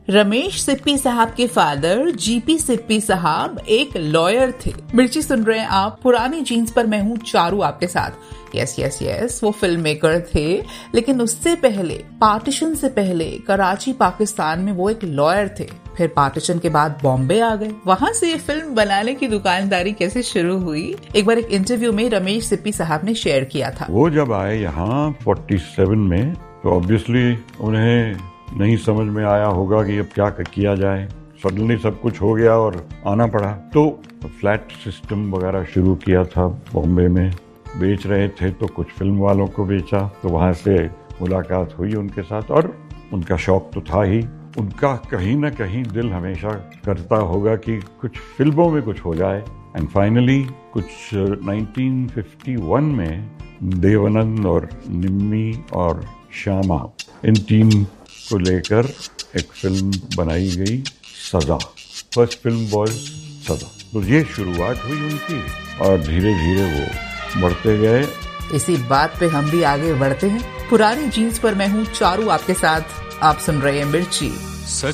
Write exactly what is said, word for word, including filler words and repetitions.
रमेश सिप्पी साहब के father GP Sippy साहब एक लॉयर थे। मिर्ची सुन रहे हैं आप पुरानी जीन्स पर मैं हूँ चारू आपके साथ। यस यस यस वो फिल्म मेकर थे, लेकिन उससे पहले, पार्टीशन से पहले कराची पाकिस्तान में वो एक लॉयर थे। फिर पार्टीशन के बाद बॉम्बे आ गए। वहां से ये फिल्म बनाने की दुकानदारी कैसे शुरू हुई, एक बार एक इंटरव्यू में रमेश सिप्पी साहब ने शेयर किया था। वो जब आए यहाँ सैंतालीस में, तो ऑब्वियसली उन्हें नहीं समझ में आया होगा कि अब क्या किया जाए। सडनली सब कुछ हो गया और आना पड़ा। तो फ्लैट सिस्टम वगैरह शुरू किया था बॉम्बे में, बेच रहे थे तो कुछ फिल्म वालों को बेचा, तो वहां से मुलाकात हुई उनके साथ और उनका शौक तो था ही। उनका कहीं ना कहीं दिल हमेशा करता होगा कि कुछ फिल्मों में कुछ हो जाए। एंड फाइनली कुछ उन्नीस सौ इक्यावन में देवानंद और निम्मी और श्यामा, इन तीन को लेकर एक फिल्म बनाई गई, सजा। फर्स्ट फिल्म वाज सजा। तो ये शुरुआत हुई उनकी और धीरे धीरे वो बढ़ते गए। इसी बात पे हम भी आगे बढ़ते हैं। पुरानी जीन्स पर मैं हूँ चारू आपके साथ। आप सुन रहे हैं मिर्ची।